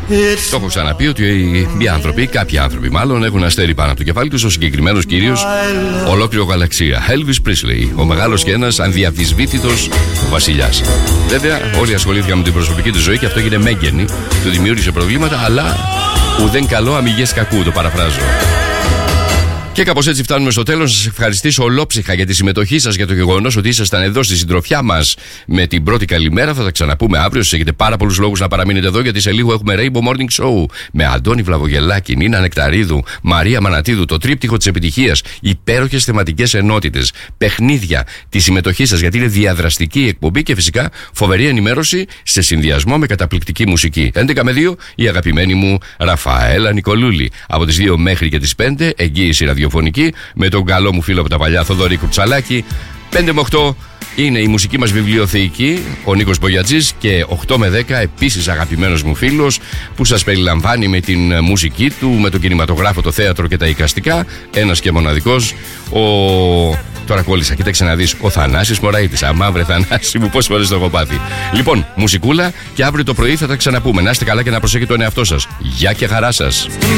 Το έχω ξαναπεί ότι οι άνθρωποι, κάποιοι άνθρωποι μάλλον, έχουν αστέρι πάνω από το κεφάλι τους, ο συγκεκριμένος κυρίως ολόκληρο γαλαξία. Elvis Presley, ο μεγάλος και ένας ανδιαμφισβήτητος βασιλιάς. Βέβαια, όλοι ασχολήθηκαν με την προσωπική του ζωή και αυτό έγινε μέγενη, του δημιούργησε προβλήματα, αλλά ουδέν καλό αμυγές κακού, το παραφράζω. Και κάπως έτσι φτάνουμε στο τέλος. Να σας ευχαριστήσω ολόψυχα για τη συμμετοχή σας, για το γεγονός ότι ήσασταν εδώ στη συντροφιά μας με την πρώτη καλημέρα. Θα τα ξαναπούμε αύριο. Σας έχετε πάρα πολλούς λόγους να παραμείνετε εδώ, γιατί σε λίγο έχουμε Rainbow Morning Show με Αντώνη Βλαβογελάκη, Νίνα Νεκταρίδου, Μαρία Μανατίδου, το τρίπτυχο της επιτυχίας, υπέροχες θεματικές ενότητες, παιχνίδια, τη συμμετοχή σας, γιατί είναι διαδραστική η εκπομπή και φυσικά φοβερή ενημέρωση σε συνδυασμό με καταπληκτική μουσική. 11 με 2 η αγαπημένη μου Ραφαέλα Νικολούλη. Από τις 2 μέχρι και τις 5 εγγύηση ραδιοφωνική με τον καλό μου φίλο από τα παλιά Θοδωρή Κουρτσαλάκη. 5 με 8 είναι η μουσική μας βιβλιοθήκη, ο Νίκος Μπογιατζής, και 8 με 10 επίσης αγαπημένος μου φίλος που σας περιλαμβάνει με την μουσική του, με τον κινηματογράφο, το θέατρο και τα εικαστικά, ένας και μοναδικός, τώρα κόλλησα, κοίταξε να δεις, ο Θανάσης Μωραΐτης. Αμά βρε Θανάση μου, πόσες φορές το έχω πάθει. Λοιπόν, μουσικούλα, και αύριο το πρωί θα τα ξαναπούμε. Να είστε καλά και να προσέχετε τον εαυτό σας. Γεια και χαρά σας.